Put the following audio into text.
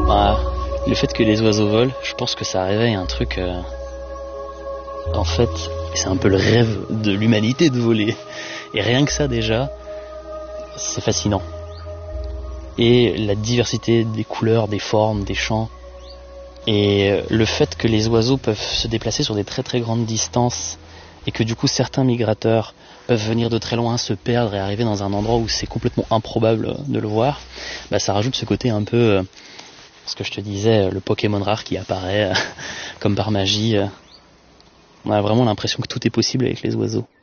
Bah, le fait que les oiseaux volent, je pense que ça réveille un truc... En fait, c'est un peu le rêve de l'humanité de voler. Et rien que ça déjà, c'est fascinant. Et la diversité des couleurs, des formes, des chants. Et le fait que les oiseaux peuvent se déplacer sur des très très grandes distances et que du coup certains migrateurs peuvent venir de très loin, se perdre et arriver dans un endroit où c'est complètement improbable de le voir, bah ça rajoute ce côté un peu, ce que je te disais, le Pokémon rare qui apparaît comme par magie. On a vraiment l'impression que tout est possible avec les oiseaux.